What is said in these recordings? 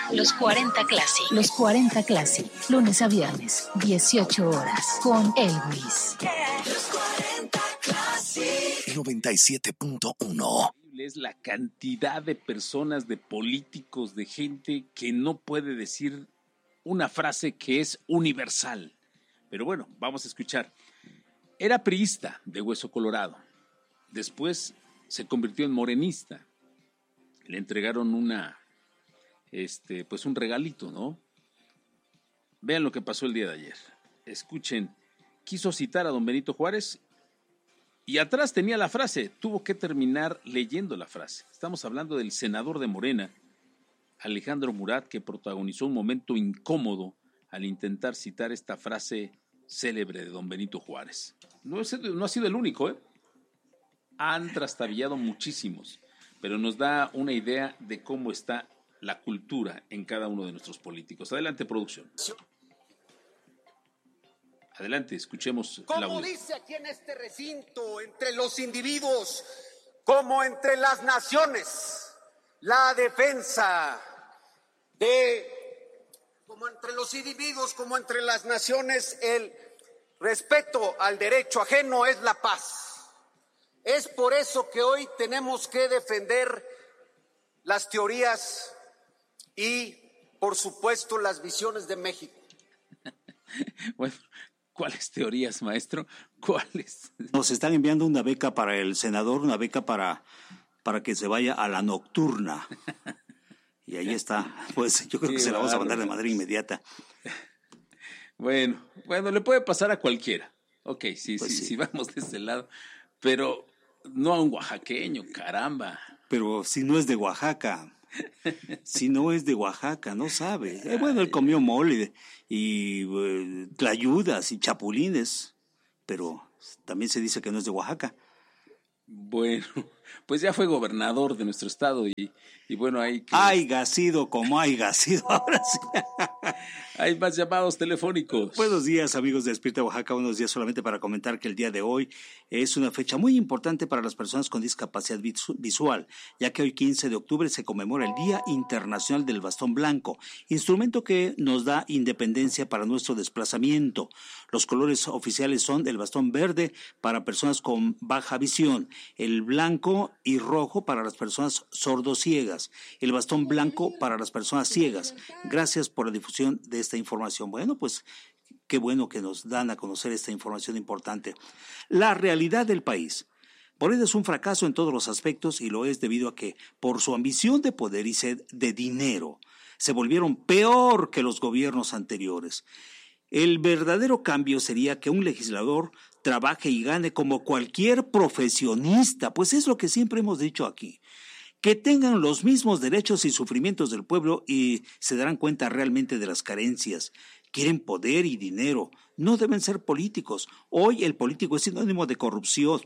Los 40 Classic. Los 40 Classic. Lunes a viernes, 18 horas. Con Elvis. Los 40 Classic. 97.1. Es la cantidad de personas, de políticos, de gente que no puede decir una frase que es universal. Pero bueno, vamos a escuchar. Era priista de hueso colorado. Después se convirtió en morenista. Le entregaron un regalito, ¿no? Vean lo que pasó el día de ayer. Escuchen, quiso citar a don Benito Juárez y atrás tenía la frase, tuvo que terminar leyendo la frase. Estamos hablando del senador de Morena, Alejandro Murat, que protagonizó un momento incómodo al intentar citar esta frase célebre de don Benito Juárez. No ha sido el único, ¿eh? Han trastabillado muchísimos, pero nos da una idea de cómo está la cultura en cada uno de nuestros políticos. Adelante, producción. Adelante, escuchemos el audio. Como dice aquí en este recinto, entre los individuos, como entre las naciones, la defensa como entre los individuos, como entre las naciones, el respeto al derecho ajeno es la paz. Es por eso que hoy tenemos que defender las teorías y, por supuesto, las visiones de México. Bueno, ¿cuáles teorías, maestro? ¿Cuáles? Nos están enviando una beca para el senador, una beca para que se vaya a la nocturna. Y ahí está. Pues yo creo que se la vamos a mandar de manera inmediata. Bueno, le puede pasar a cualquiera. Ok, sí, vamos de ese lado. Pero no a un oaxaqueño, caramba. Pero si no es de Oaxaca. Si no es de Oaxaca, no sabe. Bueno, él comió mole y tlayudas y chapulines, pero también se dice que no es de Oaxaca. Bueno, pues ya fue gobernador de nuestro estado y bueno, hay que... Haiga sido como haiga sido, ahora sí. Hay más llamados telefónicos. Buenos días, amigos de Despierta Oaxaca. Buenos días, solamente para comentar que el día de hoy es una fecha muy importante para las personas con discapacidad visual, ya que hoy 15 de octubre se conmemora el Día Internacional del Bastón Blanco, instrumento que nos da independencia para nuestro desplazamiento. Los colores oficiales son el bastón verde para personas con baja visión, el blanco y rojo para las personas sordociegas, el bastón blanco para las personas ciegas. Gracias por la difusión de esta información. Bueno, pues qué bueno que nos dan a conocer esta información importante. La realidad del país. Morena es un fracaso en todos los aspectos y lo es debido a que, por su ambición de poder y sed de dinero, se volvieron peor que los gobiernos anteriores. El verdadero cambio sería que un legislador trabaje y gane como cualquier profesionista, pues es lo que siempre hemos dicho aquí. Que tengan los mismos derechos y sufrimientos del pueblo y se darán cuenta realmente de las carencias. Quieren poder y dinero, no deben ser políticos. Hoy el político es sinónimo de corrupción,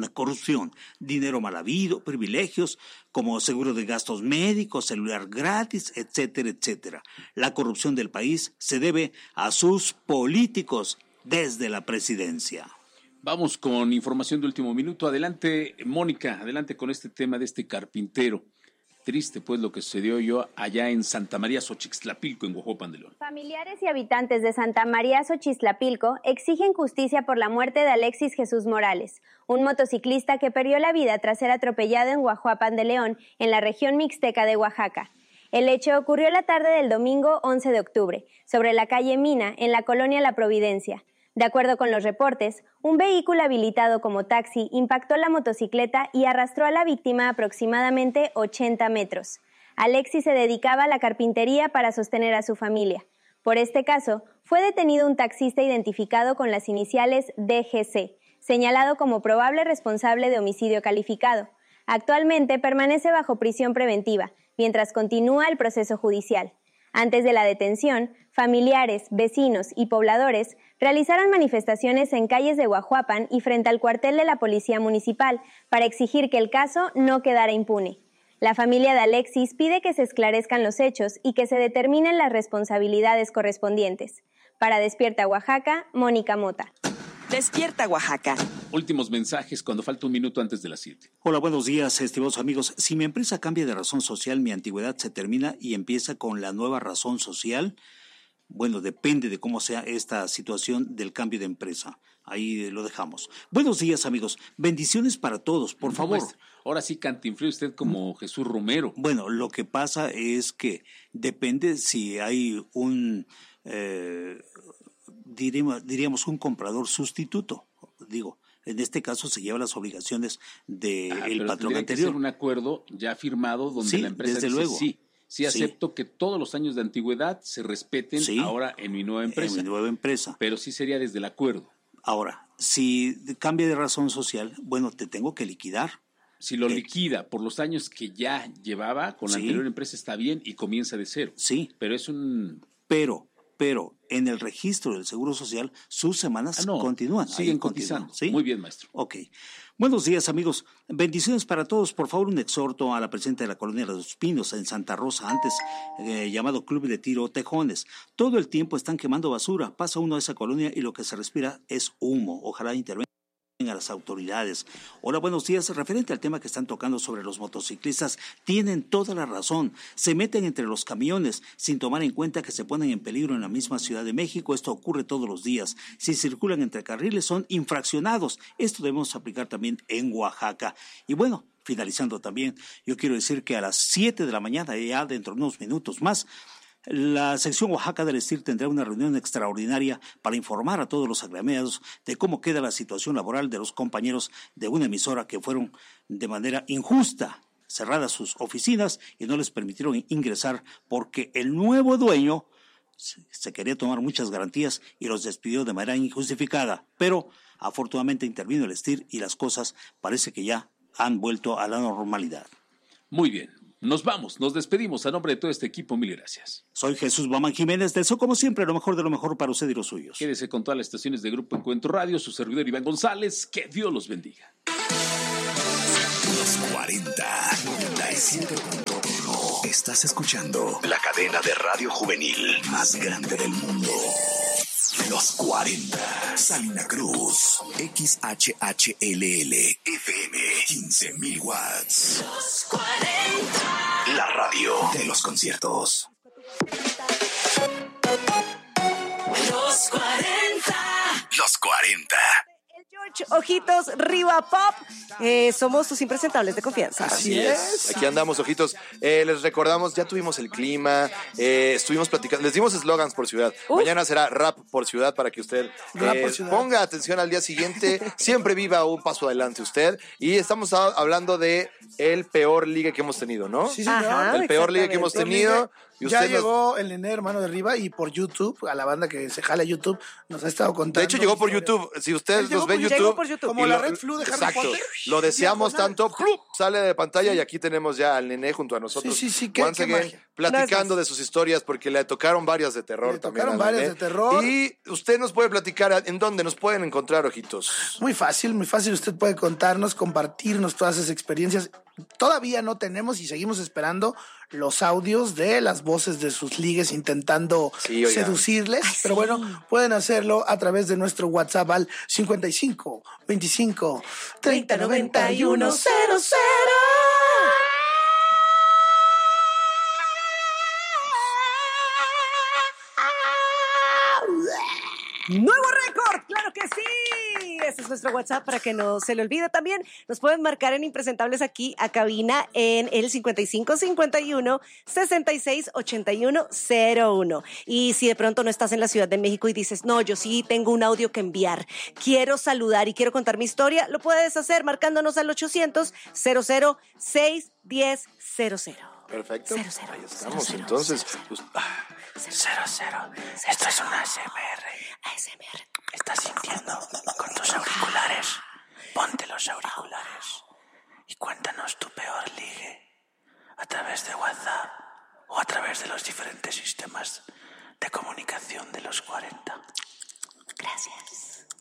dinero mal habido, privilegios como seguro de gastos médicos, celular gratis, etcétera, etcétera. La corrupción del país se debe a sus políticos desde la presidencia. Vamos con información de último minuto. Adelante, Mónica, adelante con este tema de este carpintero. Triste, pues, lo que sucedió allá en Santa María Xochixtlapilco, en Huajuapan de León. Familiares y habitantes de Santa María Xochixtlapilco exigen justicia por la muerte de Alexis Jesús Morales, un motociclista que perdió la vida tras ser atropellado en Huajuapan de León, en la región mixteca de Oaxaca. El hecho ocurrió la tarde del domingo 11 de octubre, sobre la calle Mina, en la colonia La Providencia. De acuerdo con los reportes, un vehículo habilitado como taxi impactó la motocicleta y arrastró a la víctima aproximadamente 80 metros. Alexis se dedicaba a la carpintería para sostener a su familia. Por este caso, fue detenido un taxista identificado con las iniciales DGC, señalado como probable responsable de homicidio calificado. Actualmente permanece bajo prisión preventiva, mientras continúa el proceso judicial. Antes de la detención, familiares, vecinos y pobladores realizaron manifestaciones en calles de Huajuapan y frente al cuartel de la Policía Municipal para exigir que el caso no quedara impune. La familia de Alexis pide que se esclarezcan los hechos y que se determinen las responsabilidades correspondientes. Para Despierta Oaxaca, Mónica Mota. Despierta, Oaxaca. Últimos mensajes cuando falta un minuto antes de las 7. Hola, buenos días, estimados amigos. Si mi empresa cambia de razón social, mi antigüedad se termina y empieza con la nueva razón social. Bueno, depende de cómo sea esta situación del cambio de empresa. Ahí lo dejamos. Buenos días, amigos. Bendiciones para todos, por favor. Maestro, ahora sí cantinflé usted como Jesús Romero. Bueno, lo que pasa es que depende si hay un, diríamos, un comprador sustituto. Digo, en este caso se lleva las obligaciones del patrón anterior. Que ser un acuerdo ya firmado donde la empresa desde dice luego. Sí, acepto que todos los años de antigüedad se respeten ahora en mi nueva empresa. En mi nueva empresa. Pero sí sería desde el acuerdo. Ahora, si cambia de razón social, bueno, te tengo que liquidar. Si lo liquida por los años que ya llevaba con la anterior empresa está bien y comienza de cero. Sí. Pero es un... Pero en el registro del Seguro Social, sus semanas continúan. Siguen cotizando. ¿Sí? Muy bien, maestro. Ok. Buenos días, amigos. Bendiciones para todos. Por favor, un exhorto a la presidenta de la colonia de Los Pinos, en Santa Rosa, antes llamado Club de Tiro Tejones. Todo el tiempo están quemando basura. Pasa uno a esa colonia y lo que se respira es humo. Ojalá intervengan a las autoridades. Hola, buenos días. Referente al tema que están tocando sobre los motociclistas, tienen toda la razón. Se meten entre los camiones sin tomar en cuenta que se ponen en peligro en la misma Ciudad de México. Esto ocurre todos los días. Si circulan entre carriles son infraccionados. Esto debemos aplicar también en Oaxaca. Y bueno, finalizando también, yo quiero decir que a las 7 de la mañana, ya dentro de unos minutos más, la sección Oaxaca del STIR tendrá una reunión extraordinaria para informar a todos los agremiados de cómo queda la situación laboral de los compañeros de una emisora que fueron de manera injusta cerradas sus oficinas y no les permitieron ingresar porque el nuevo dueño se quería tomar muchas garantías y los despidió de manera injustificada. Pero afortunadamente intervino el STIR y las cosas parece que ya han vuelto a la normalidad. Muy bien. Nos vamos, nos despedimos. A nombre de todo este equipo, mil gracias. Soy Jesús Bamán Jiménez, deseo como siempre lo mejor de lo mejor para usted y los suyos. Quédese con todas las estaciones de Grupo Encuentro Radio, su servidor Iván González, que Dios los bendiga. Los 40, 97.1. Estás escuchando la cadena de radio juvenil más grande del mundo. Los 40, Salina Cruz, XHHLL, FM, 15,000 watts. Los 40, la radio de los conciertos. Los 40, los 40. George Ojitos Riva Pop, somos tus impresentables de confianza. Así es. Aquí andamos, Ojitos. Les recordamos, ya tuvimos el clima, estuvimos platicando, les dimos eslogans por ciudad. Mañana será rap por ciudad para que usted ponga atención al día siguiente. Siempre viva un paso adelante usted. Y estamos hablando de el peor ligue que hemos tenido, ¿no? Sí, señor. Ajá, el peor ligue que hemos tenido. Y ya llegó el Nené, hermano de Riva, y por YouTube, a la banda que se jala YouTube, nos ha estado contando. De hecho, llegó por YouTube. Si ustedes nos ven YouTube, como la Red Flu de Harry Potter. Lo deseamos tanto. ¡Plup! Sale de pantalla y aquí tenemos ya al Nené junto a nosotros. Sí, Once again, platicando de sus historias porque le tocaron varias de terror. Y usted nos puede platicar en dónde nos pueden encontrar, Ojitos. Muy fácil. Usted puede contarnos, compartirnos todas esas experiencias. Todavía no tenemos y seguimos esperando los audios de las voces de sus ligues intentando seducirles. Pero bueno, pueden hacerlo a través de nuestro WhatsApp al 55 25 30 91 00. ¡Nuevo récord! ¡Claro que sí! Ese es nuestro WhatsApp para que no se le olvide. También nos pueden marcar en Impresentables aquí a cabina en el 5551 66 81 01. Y si de pronto no estás en la Ciudad de México y dices, no, yo sí tengo un audio que enviar, quiero saludar y quiero contar mi historia, lo puedes hacer marcándonos al 800 00 610 00. Perfecto. 00, ahí estamos. 00, entonces, 00. 00. Esto es una ASMR. ASMR. Estás sintiendo con tus auriculares. Ponte los auriculares y cuéntanos tu peor ligue a través de WhatsApp o a través de los diferentes sistemas de comunicación de los 40. Gracias.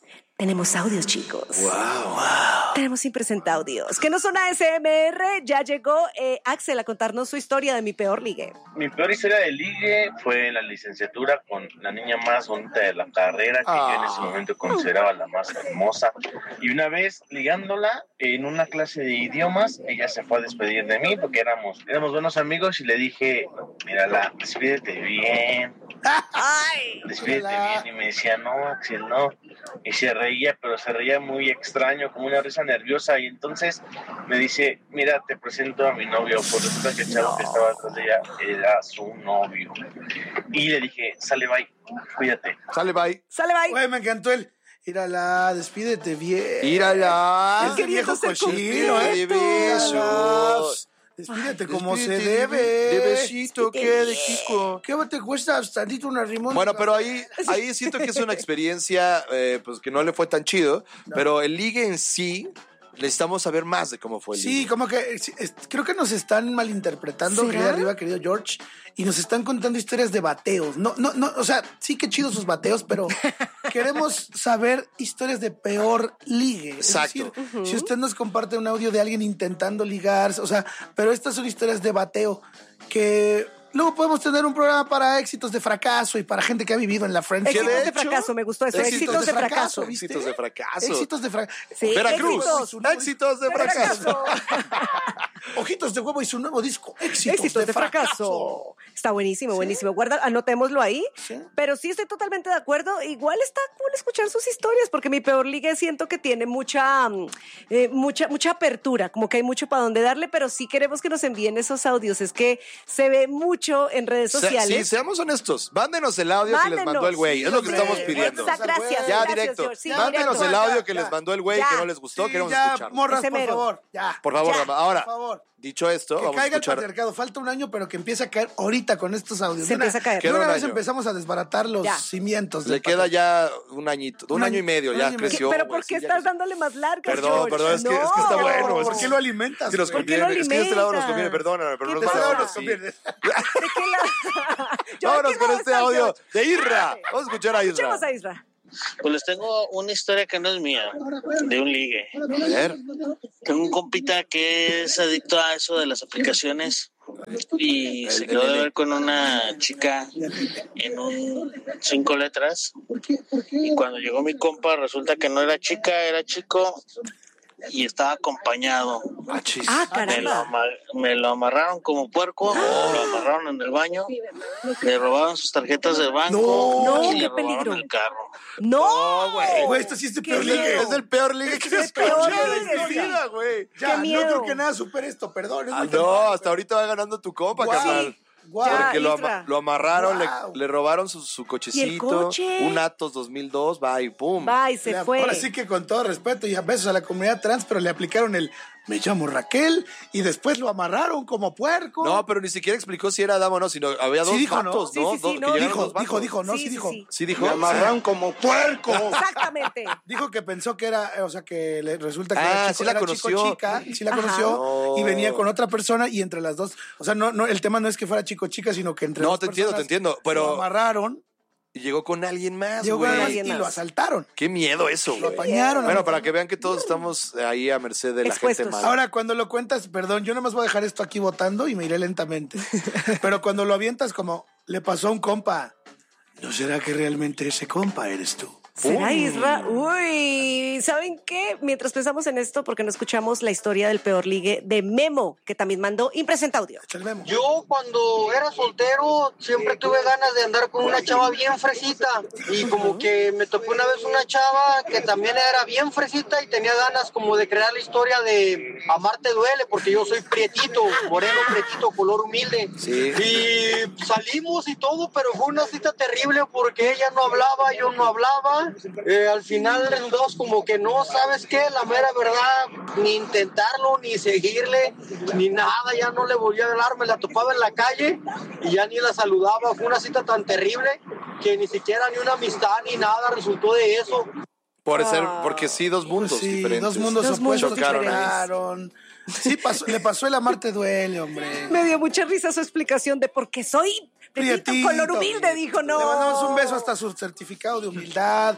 Tenemos audios, chicos. Wow. Tenemos impresentaudios. Que no son ASMR. Ya llegó Axel a contarnos su historia de mi peor ligue. Mi peor historia de ligue fue en la licenciatura con la niña más bonita de la carrera, que yo en ese momento consideraba la más hermosa. Y una vez ligándola en una clase de idiomas, ella se fue a despedir de mí porque éramos buenos amigos y le dije, mírala, despídete bien. Despídete bien. Y me decía, no, Axel, no. Y se reía, pero se reía muy extraño, como una risa nerviosa. Y entonces me dice, mira, te presento a mi novio. Pues resulta que el chavo que estaba atrás de ella era su novio. Y le dije, sale, bye, cuídate. Sale, bye. Sale, bye. Güey, me encantó el... Írala, despídete bien. Írala. Es de viejo cochino, de besos. Despídete como se debe. De besito, ¿qué? De Kiko. ¿Qué te cuesta tantito una rimón? Bueno, pero ahí siento que es una experiencia pues que no le fue tan chido, pero el ligue en sí, necesitamos saber más de cómo fue el ligue. Sí, como que creo que nos están malinterpretando, querido Arriba, querido George, y nos están contando historias de bateos. No, o sea, sí que chidos sus bateos, pero queremos saber historias de peor ligue. Exacto. Es decir, si usted nos comparte un audio de alguien intentando ligarse, o sea, pero estas son historias de bateo que... Luego podemos tener un programa para éxitos de fracaso y para gente que ha vivido en la friendship. Éxitos de fracaso, me gustó eso. Éxitos de fracaso. Éxitos de fracaso. Éxitos de fracaso. Sí, Veracruz. Éxitos de fracaso. Ojitos de Huevo y su nuevo disco. Éxitos de fracaso. Está buenísimo, buenísimo. Guarda, anotémoslo ahí. Sí. Pero sí estoy totalmente de acuerdo. Igual está cool escuchar sus historias, porque mi peor ligue siento que tiene mucha apertura, como que hay mucho para donde darle, pero sí queremos que nos envíen esos audios. Es que se ve mucho en redes sociales. Sí, seamos honestos. Mándenos el audio que les mandó el güey. Es lo que estamos pidiendo. Gracias. Ya, gracias, directo. George. Sí, Mándenos directo. el audio que les mandó el güey que no les gustó. Sí, queremos ya, escucharlo. morras, Ese por mero. favor. Ya. Por favor, Ya. Rama. Ahora, Por favor. dicho esto, Que vamos a caiga el escuchar. patriarcado. Falta un año, pero que empiece a caer ahorita con estos audios. Se empieza a caer. De Queda una un vez año. empezamos a desbaratar los Ya. cimientos. Le queda ya un añito, un año y medio, ya creció. Pero güey, ¿por qué sí, ya estás creció. dándole más largas, Perdón, George? es que está No. bueno. ¿Por qué lo alimentas? Sí nos güey? ¿Por qué lo conviene. Es que de este lado nos conviene, alimentas? perdóname, pero ¿Qué nos te va a pasa? dar Nos así. conviene. ¿De qué lado? Vámonos con este audio George. de Isra. Vamos a escuchar a Isra. Escuchemos a Isra. Pues les tengo una historia que no es mía, de un ligue. A ver. Tengo un compita que es adicto a eso de las aplicaciones y se quedó de ver con una chica en un 5 letras. Y cuando llegó mi compa, resulta que no era chica, era chico y estaba acompañado. Caramba. Me lo amarraron como puerco, lo amarraron en el baño, le robaron sus tarjetas de banco No, y le qué robaron peligro. el carro. No, Güey, esto sí es de Qué peor miedo. ligue. Es el peor ligue que se el peor escucha en ligue, la sí. vida, güey. Ya, Qué no miedo. creo que nada supere esto, perdón. Es muy No, temprano, hasta ahorita va ganando tu compa, Guau. carnal. Guau. Ya, Porque Isra. lo amarraron, Guau. le robaron su cochecito, ¿Y el coche? un Atos 2002, va y pum. Bye, se Mira, fue. Ahora sí que con todo respeto y a besos a la comunidad trans, pero le aplicaron el me llamo Raquel y después lo amarraron como puerco. No, pero ni siquiera explicó si era dama o no, sino había dos dijo, ¿no? vatos, Sí, ¿no? sí, sí, Dos- no. que llegaron dos vatos. Dijo, ¿no? Sí, Sí, sí, dijo. sí. Sí dijo. Me amarraron como puerco. Exactamente. Dijo que pensó que era, o sea, que le resulta que Ah, era sí chico, la era conoció. chico chica, sí la Ajá. conoció No. y venía con otra persona y entre las dos, o sea, no, el tema no es que fuera chico chica, sino que entre No, dos te entiendo, personas te entiendo, pero- lo amarraron, Y llegó con alguien más, llegó güey. con alguien y más. lo asaltaron. Qué miedo eso, Lo güey. apañaron. Bueno, para que vean que todos estamos ahí a merced de la Expuestos. gente mala. Ahora, cuando lo cuentas, perdón, yo nomás voy a dejar esto aquí votando y me iré lentamente. Pero cuando lo avientas como le pasó a un compa, ¿no será que realmente ese compa eres tú? ¿Será Isra? Uy, ¿saben qué? Mientras pensamos en esto, porque no escuchamos la historia del peor ligue de Memo, que también mandó impresenta audio. Echa el memo. Yo cuando era soltero siempre tuve ganas de andar con una chava bien fresita y como que me tocó una vez una chava que también era bien fresita y tenía ganas como de crear la historia de Amarte duele porque yo soy prietito, moreno prietito, color humilde. Sí. Y salimos y todo, pero fue una cita terrible porque ella no hablaba, yo no hablaba. Al final resultamos como que no, ¿sabes qué? La mera verdad, ni intentarlo, ni seguirle, ni nada, ya no le volví a hablar, me la topaba en la calle y ya ni la saludaba. Fue una cita tan terrible que ni siquiera ni una amistad ni nada resultó de eso. Porque sí, dos mundos diferentes. Dos mundos opuestos chocaron. Sí, le pasó el amar te duele, hombre. Me dio mucha risa su explicación de por qué soy prietito, color humilde, dijo, no. Le mandamos un beso hasta su certificado de humildad,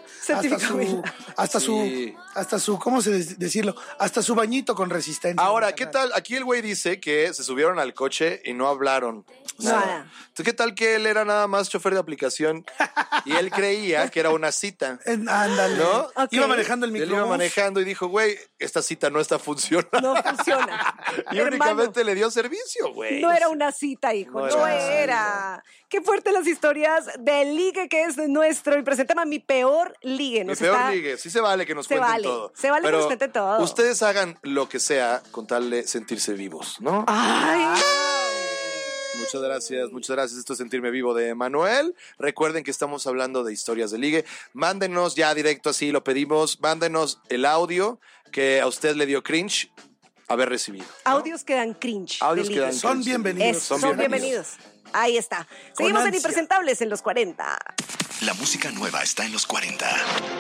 hasta su, ¿cómo se decirlo? Hasta su bañito con resistencia. Ahora, ¿qué tal? Aquí el güey dice que se subieron al coche y no hablaron. Nada. Entonces, ¿qué tal que él era nada más chofer de aplicación y él creía que era una cita? Ándale. ¿No? Okay. Iba manejando el microbús. Él iba manejando y dijo, güey, esta cita no está funcionando. No funciona. Y únicamente le dio servicio, güey. No era una cita, hijo. No era. Qué fuerte las historias del ligue que es nuestro. Y preséntame a mi peor ligue. Mi peor ligue. Sí se vale que nos cuenten todo. Se vale que nos cuenten todo. Ustedes hagan lo que sea con tal de sentirse vivos, ¿no? ¡Ay! Muchas gracias. Esto es Sentirme Vivo de Manuel. Recuerden que estamos hablando de historias de ligue. Mándenos ya directo, así lo pedimos. Mándenos el audio que a usted le dio cringe haber recibido, ¿no? Audios que dan cringe. Son bienvenidos. Son bienvenidos. Ahí está. Seguimos en Impresentables en los 40. La música nueva está en los 40.